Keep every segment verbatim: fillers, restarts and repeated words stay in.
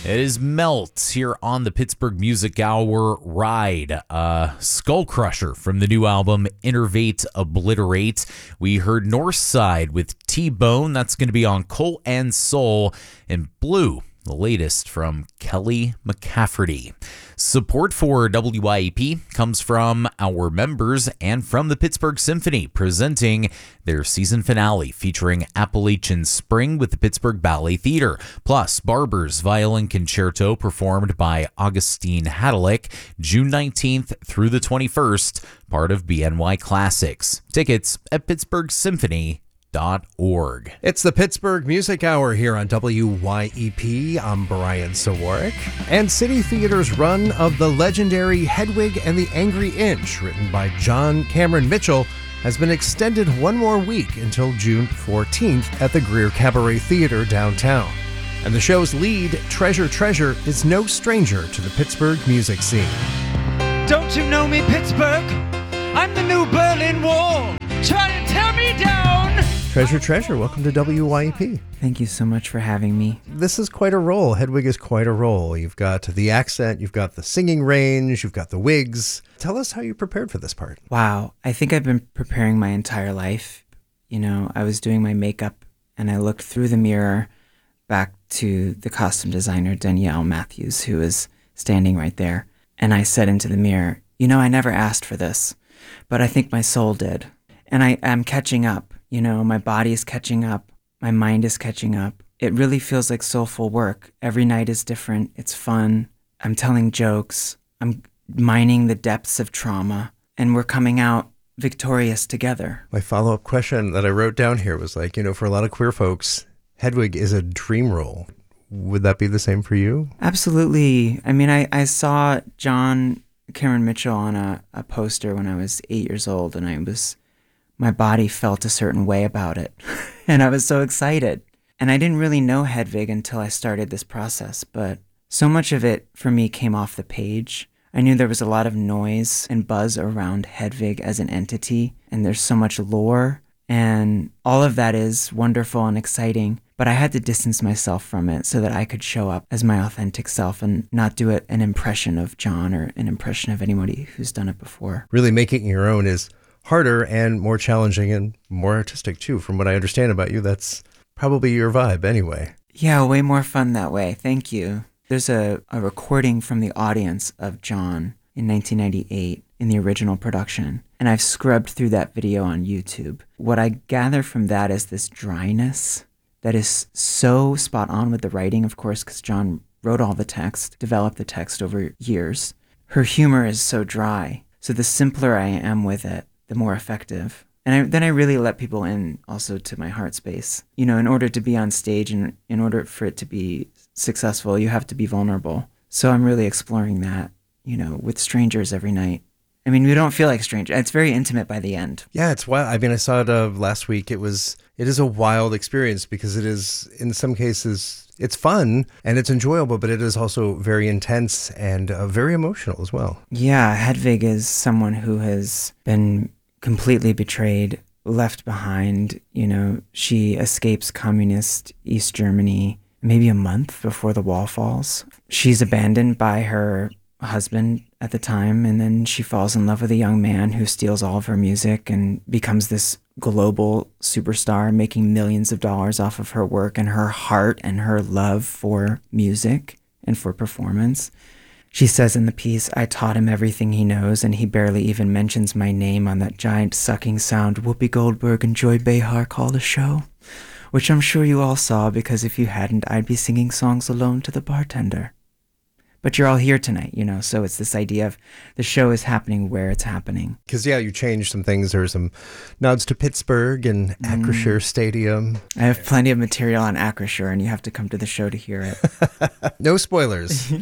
It is Melt here on the Pittsburgh Music Hour Ride. Uh, Skull Crusher from the new album Innervate Obliterate. We heard Northside with T-Bone. That's going to be on Coal and Soul. And Blue, the latest from Kelly McCafferty. Support for W I E P comes from our members and from the Pittsburgh Symphony, presenting their season finale featuring Appalachian Spring with the Pittsburgh Ballet Theater, plus Barber's Violin Concerto performed by Augustine Hadalick, June nineteenth through the twenty-first, part of B N Y Classics. Tickets at pittsburgh symphony dot org. It's the Pittsburgh Music Hour here on W Y E P. I'm Brian Sawarek. And City Theater's run of the legendary Hedwig and the Angry Inch, written by John Cameron Mitchell, has been extended one more week until June fourteenth at the Greer Cabaret Theater downtown. And the show's lead, Treasure Treasure, is no stranger to the Pittsburgh music scene. Don't you know me, Pittsburgh? I'm the new Berlin Wall. Try to tear me down. Treasure Treasure, welcome to W Y E P. Thank you so much for having me. This is quite a role. Hedwig is quite a role. You've got the accent, you've got the singing range, you've got the wigs. Tell us how you prepared for this part. Wow. I think I've been preparing my entire life. You know, I was doing my makeup and I looked through the mirror back to the costume designer, Danielle Matthews, who was standing right there. And I said into the mirror, you know, I never asked for this, but I think my soul did. And I am catching up. You know, my body is catching up. My mind is catching up. It really feels like soulful work. Every night is different. It's fun. I'm telling jokes. I'm mining the depths of trauma. And we're coming out victorious together. My follow-up question that I wrote down here was like, you know, for a lot of queer folks, Hedwig is a dream role. Would that be the same for you? Absolutely. I mean, I, I saw John Cameron Mitchell on a, a poster when I was eight years old, and I was... my body felt a certain way about it. And I was so excited. And I didn't really know Hedwig until I started this process, but so much of it for me came off the page. I knew there was a lot of noise and buzz around Hedwig as an entity, and there's so much lore, and all of that is wonderful and exciting, but I had to distance myself from it so that I could show up as my authentic self and not do it an impression of John or an impression of anybody who's done it before. Really making it your own is harder and more challenging and more artistic too. From what I understand about you, that's probably your vibe anyway. Yeah, way more fun that way. Thank you. There's a, a recording from the audience of John in nineteen ninety-eight in the original production, and I've scrubbed through that video on YouTube. What I gather from that is this dryness that is so spot on with the writing, of course, because John wrote all the text, developed the text over years. Her humor is so dry. So the simpler I am with it, the more effective. And I, then I really let people in also to my heart space. You know, in order to be on stage and in order for it to be successful, you have to be vulnerable. So I'm really exploring that, you know, with strangers every night. I mean, we don't feel like strangers. It's very intimate by the end. Yeah, it's wild. I mean, I saw it uh, last week. It was, it is a wild experience because it is, in some cases, it's fun and it's enjoyable, but it is also very intense and uh, very emotional as well. Yeah, Hedwig is someone who has been completely betrayed, left behind. You know, she escapes communist East Germany maybe a month before the wall falls. She's abandoned by her husband at the time, and then she falls in love with a young man who steals all of her music and becomes this global superstar, making millions of dollars off of her work and her heart and her love for music and for performance. She says in the piece, I taught him everything he knows, and he barely even mentions my name on that giant sucking sound Whoopi Goldberg and Joy Behar call the show, which I'm sure you all saw, because if you hadn't, I'd be singing songs alone to the bartender. But you're all here tonight, you know, so it's this idea of the show is happening where it's happening. Because, yeah, you changed some things. There were some nods to Pittsburgh and Acrisure mm. Stadium. I have plenty of material on Acrisure, and you have to come to the show to hear it. No spoilers.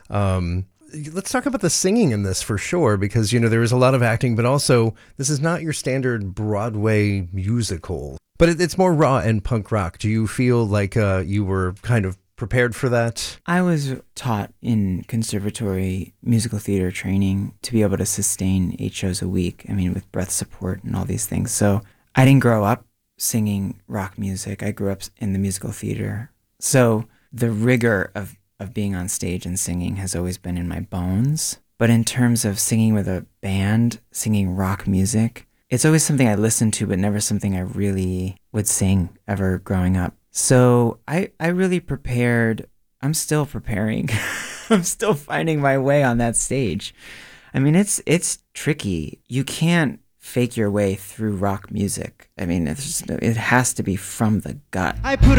um, let's talk about the singing in this for sure, because, you know, there is a lot of acting, but also this is not your standard Broadway musical. But it, it's more raw and punk rock. Do you feel like uh, you were kind of prepared for that? I was taught in conservatory musical theater training to be able to sustain eight shows a week. I mean, with breath support and all these things. So I didn't grow up singing rock music. I grew up in the musical theater. So the rigor of of being on stage and singing has always been in my bones. But in terms of singing with a band, singing rock music, it's always something I listened to, but never something I really would sing ever growing up. So I, I really prepared. I'm still preparing. I'm still finding my way on that stage. I mean, it's it's tricky. You can't fake your way through rock music. I mean, it's just, it has to be from the gut. I put